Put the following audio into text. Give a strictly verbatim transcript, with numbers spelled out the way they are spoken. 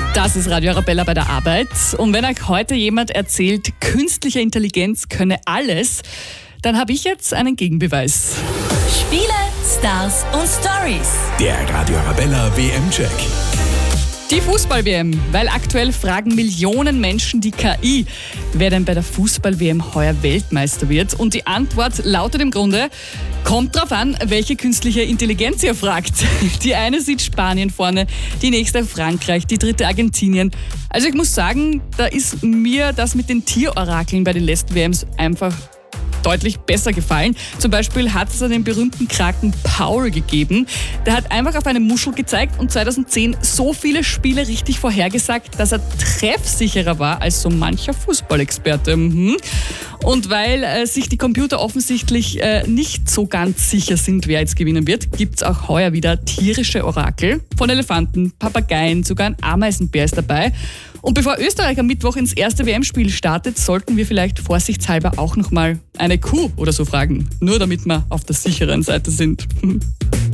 Das ist Radio Arabella bei der Arbeit. Und wenn euch heute jemand erzählt, künstliche Intelligenz könne alles, dann habe ich jetzt einen Gegenbeweis. Spiele, Stars und Stories. Der Radio Arabella W M-Check. Die Fußball-W M, weil aktuell fragen Millionen Menschen die K I, wer denn bei der Fußball-W M heuer Weltmeister wird. Und die Antwort lautet im Grunde, kommt drauf an, welche künstliche Intelligenz ihr fragt. Die eine sieht Spanien vorne, die nächste Frankreich, die dritte Argentinien. Also ich muss sagen, da ist mir das mit den Tierorakeln bei den letzten W Ms einfach deutlich besser gefallen. Zum Beispiel hat es den berühmten Kraken Paul gegeben. Der hat einfach auf eine Muschel gezeigt und zweitausendzehn so viele Spiele richtig vorhergesagt, dass er treffsicherer war als so mancher Fußballexperte. Mhm. Und weil äh, sich die Computer offensichtlich äh, nicht so ganz sicher sind, wer jetzt gewinnen wird, gibt es auch heuer wieder tierische Orakel. Von Elefanten, Papageien, sogar ein Ameisenbär ist dabei. Und bevor Österreich am Mittwoch ins erste W M-Spiel startet, sollten wir vielleicht vorsichtshalber auch nochmal eine Kuh oder so fragen. Nur damit wir auf der sicheren Seite sind.